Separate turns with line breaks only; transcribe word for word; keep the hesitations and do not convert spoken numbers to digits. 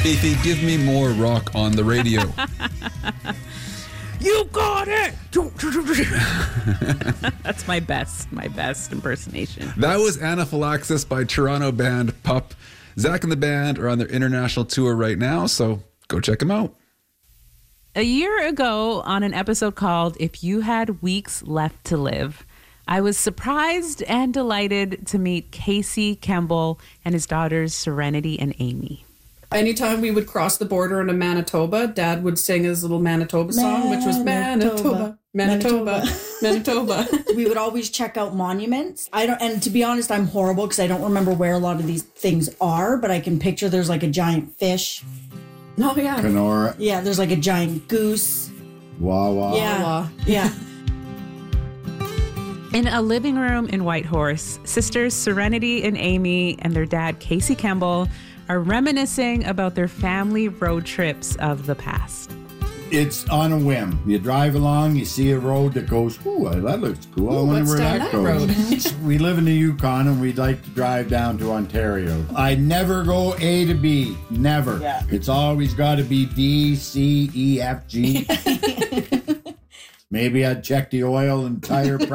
Fifi, give me more rock on the radio.
You got it! That's my best, my best impersonation.
That was Anaphylaxis by Toronto band Pup. Zach and the band are on their international tour right now, so go check them out.
A year ago, on an episode called If You Had Weeks Left to Live, I was surprised and delighted to meet Casey Campbell and his daughters Serenity and Amy.
Anytime we would cross the border into Manitoba, Dad would sing his little Manitoba song, which was Manitoba, Manitoba, Manitoba.
We would always check out monuments. I don't, and to be honest, I'm horrible because I don't remember where a lot of these things are, but I can picture there's like a giant fish.
Oh, yeah.
Kenora.
Yeah, there's like a giant goose.
Wawa.
Yeah,
Wawa.
yeah.
In a living room in Whitehorse, sisters Serenity and Amy and their dad, Casey Campbell, are reminiscing about their family road trips of the past.
It's on a whim. You drive along, you see a road that goes, ooh, that looks cool.
Ooh,
I wonder
what's
where
down
that,
that
goes. We live in the Yukon and we'd like to drive down to Ontario. I never go A to B. Never.
Yeah.
It's always got to be D, C, E, F, G. Maybe I'd check the oil and tire pressure.